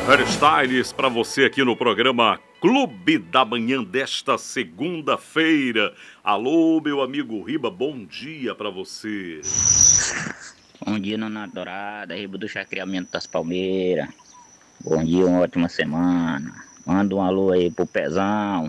Hairstyles para você aqui no programa Clube da Manhã desta segunda-feira. Alô, meu amigo Riba, bom dia para você. Bom dia, Nona Dourada, Riba do Chacreamento das Palmeiras. Bom dia, uma ótima semana. Manda um alô aí pro Pezão.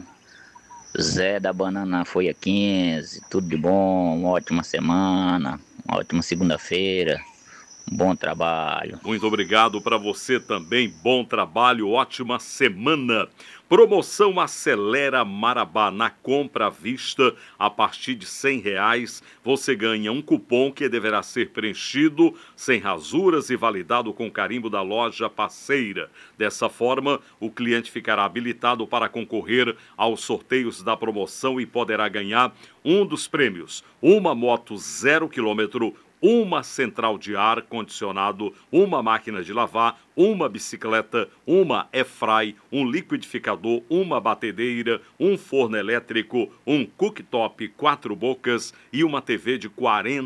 Zé da Banana Folha 15, tudo de bom, uma ótima semana, uma ótima segunda-feira, um bom trabalho. Muito obrigado para você também, bom trabalho, ótima semana. Promoção Acelera Marabá, na compra à vista, a partir de R$100, você ganha um cupom que deverá ser preenchido, sem rasuras e validado com carimbo da loja parceira. Dessa forma, o cliente ficará habilitado para concorrer aos sorteios da promoção e poderá ganhar um dos prêmios, uma moto 0 km, uma central de ar condicionado, uma máquina de lavar, uma bicicleta, uma airfry, um liquidificador, uma batedeira, um forno elétrico, um cooktop 4 bocas e uma TV de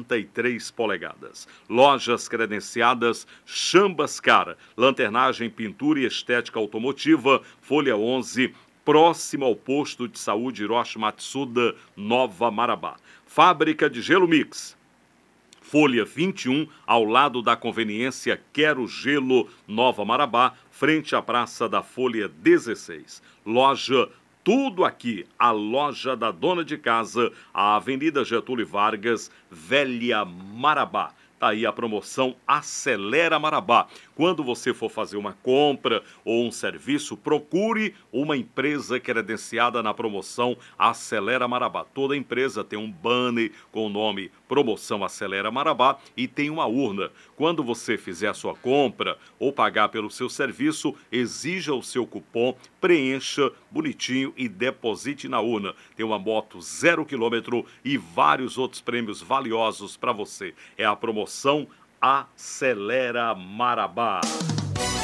43 polegadas. Lojas credenciadas Chambascar, lanternagem, pintura e estética automotiva, Folha 11, próximo ao posto de saúde Hiroshi Matsuda, Nova Marabá. Fábrica de Gelo Mix, Folha 21, ao lado da conveniência Quero Gelo, Nova Marabá, frente à Praça da Folha 16. Loja Tudo Aqui, a loja da dona de casa, a Avenida Getúlio Vargas, Velha Marabá. Tá aí a promoção Acelera Marabá. Quando você for fazer uma compra ou um serviço, procure uma empresa credenciada na promoção Acelera Marabá. Toda empresa tem um banner com o nome Promoção Acelera Marabá e tem uma urna. Quando você fizer a sua compra ou pagar pelo seu serviço, exija o seu cupom, preencha bonitinho e deposite na urna. Tem uma moto 0 km e vários outros prêmios valiosos para você. É a promoção Acelera Marabá.